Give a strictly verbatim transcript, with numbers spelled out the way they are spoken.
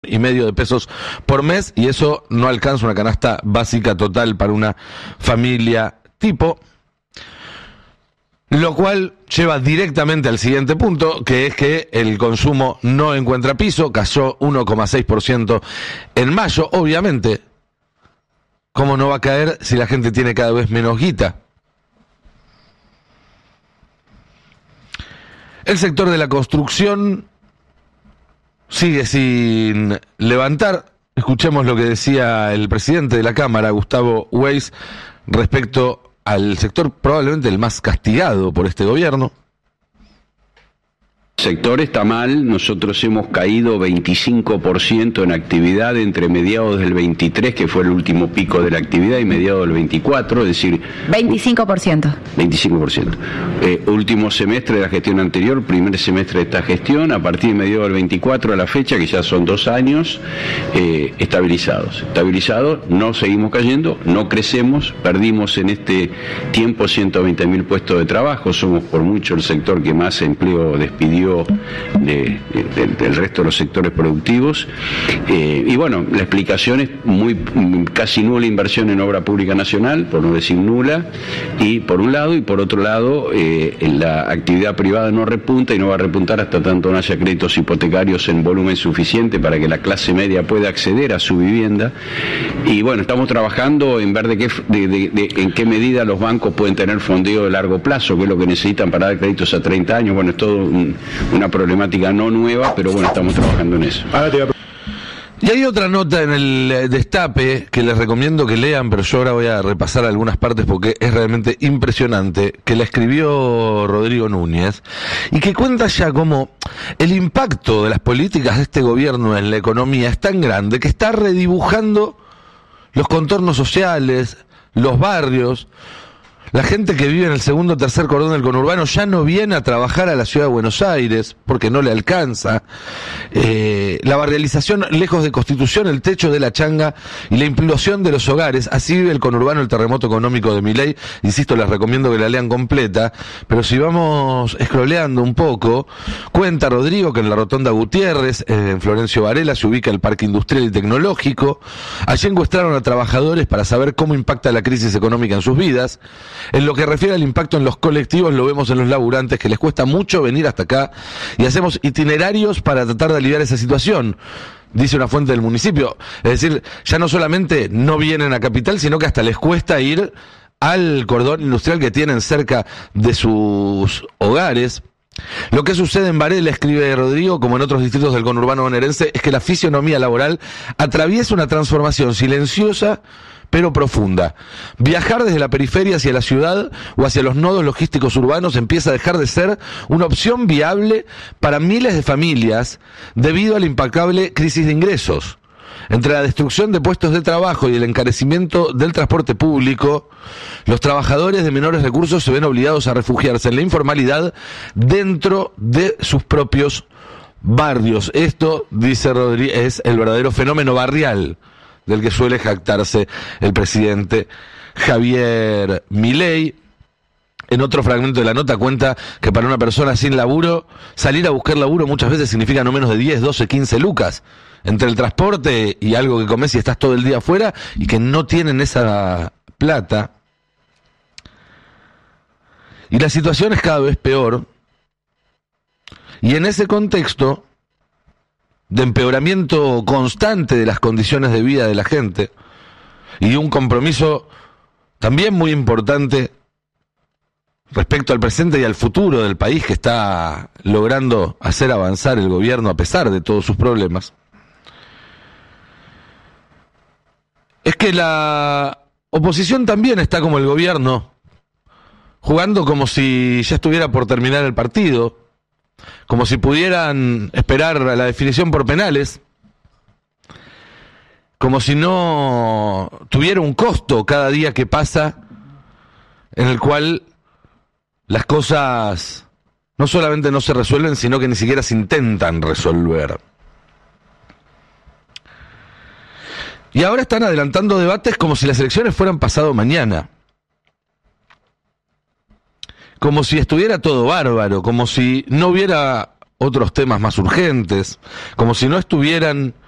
y medio de pesos por mes, y eso no alcanza una canasta básica total para una familia tipo, lo cual lleva directamente al siguiente punto, que es que el consumo no encuentra piso, cayó uno coma seis por ciento en mayo. Obviamente, ¿cómo no va a caer si la gente tiene cada vez menos guita? El sector de la construcción sigue sin levantar. Escuchemos lo que decía el presidente de la Cámara, Gustavo Weiss, respecto al sector probablemente el más castigado por este gobierno. El sector está mal, nosotros hemos caído veinticinco por ciento en actividad entre mediados del veintitrés, que fue el último pico de la actividad, y mediados del veinticuatro, es decir... veinticinco por ciento. veinticinco por ciento. Eh, último semestre de la gestión anterior, primer semestre de esta gestión, a partir de mediados del veinticuatro a la fecha, que ya son dos años, eh, estabilizados. Estabilizados, no seguimos cayendo, no crecemos, perdimos en este tiempo ciento veinte mil puestos de trabajo, somos por mucho el sector que más empleo despidió De, de, del resto de los sectores productivos, eh, y bueno, la explicación es muy casi nula inversión en obra pública nacional, por no decir nula, y por un lado, y por otro lado, eh, la actividad privada no repunta y no va a repuntar hasta tanto no haya créditos hipotecarios en volumen suficiente para que la clase media pueda acceder a su vivienda. Y bueno, estamos trabajando en ver de qué, de, de, de, en qué medida los bancos pueden tener fondeo de largo plazo, que es lo que necesitan para dar créditos a treinta años. Bueno, es todo un, una problemática no nueva, pero bueno, estamos trabajando en eso. Y hay otra nota en el Destape que les recomiendo que lean, pero yo ahora voy a repasar algunas partes porque es realmente impresionante, que la escribió Rodrigo Núñez, y que cuenta ya cómo el impacto de las políticas de este gobierno en la economía es tan grande que está redibujando los contornos sociales, los barrios. La gente que vive en el segundo o tercer cordón del conurbano ya no viene a trabajar a la ciudad de Buenos Aires porque no le alcanza. Eh, la barrialización lejos de Constitución, el techo de la changa y la implosión de los hogares. Así vive el conurbano, el terremoto económico de Milei. Insisto, les recomiendo que la lean completa. Pero si vamos scrolleando un poco, cuenta Rodrigo que en la Rotonda Gutiérrez, eh, en Florencio Varela, se ubica el Parque Industrial y Tecnológico. Allí encuestaron a trabajadores para saber cómo impacta la crisis económica en sus vidas. En lo que refiere al impacto en los colectivos, lo vemos en los laburantes, que les cuesta mucho venir hasta acá, y hacemos itinerarios para tratar de aliviar esa situación, dice una fuente del municipio. Es decir, ya no solamente no vienen a Capital, sino que hasta les cuesta ir al cordón industrial que tienen cerca de sus hogares. Lo que sucede en Varela, escribe Rodrigo, como en otros distritos del conurbano bonaerense, es que la fisionomía laboral atraviesa una transformación silenciosa pero profunda. Viajar desde la periferia hacia la ciudad o hacia los nodos logísticos urbanos empieza a dejar de ser una opción viable para miles de familias debido a la implacable crisis de ingresos. Entre la destrucción de puestos de trabajo y el encarecimiento del transporte público, los trabajadores de menores recursos se ven obligados a refugiarse en la informalidad dentro de sus propios barrios. Esto, dice Rodríguez, es el verdadero fenómeno barrial del que suele jactarse el presidente Javier Milei. En otro fragmento de la nota cuenta que para una persona sin laburo, salir a buscar laburo muchas veces significa no menos de diez, doce, quince lucas. Entre el transporte y algo que comes y estás todo el día afuera, y que no tienen esa plata. Y la situación es cada vez peor. Y en ese contexto de empeoramiento constante de las condiciones de vida de la gente y de un compromiso también muy importante respecto al presente y al futuro del país que está logrando hacer avanzar el gobierno a pesar de todos sus problemas, es que la oposición también está como el gobierno, jugando como si ya estuviera por terminar el partido, como si pudieran esperar a la definición por penales, como si no tuviera un costo cada día que pasa en el cual las cosas no solamente no se resuelven, sino que ni siquiera se intentan resolver. Y ahora están adelantando debates como si las elecciones fueran pasado mañana. Como si estuviera todo bárbaro, como si no hubiera otros temas más urgentes, como si no estuvieran